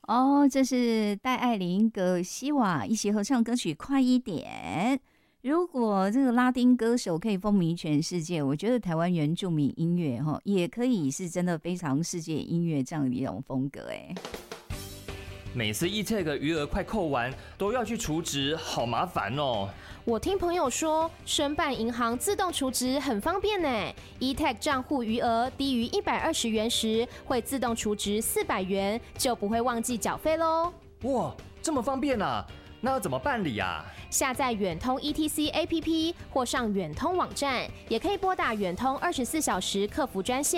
哦，这是戴爱玲、葛西瓦一起合唱歌曲《快一点》。如果这个拉丁歌手可以风靡全世界，我觉得台湾原住民音乐也可以是真的非常世界音乐这样的一种风格哎。 每次 eTag 余额快扣完，都要去储值，好麻烦哦。 我听朋友说，申办银行自动储值很方便呢。eTag 账户余额低于120元时，会自动储值400元，就不会忘记缴费喽。 哇，这么方便啊！那要怎么办理啊？ 下载远通 ETC APP 或上远通网站，也可以拨打远通24小时客服专线。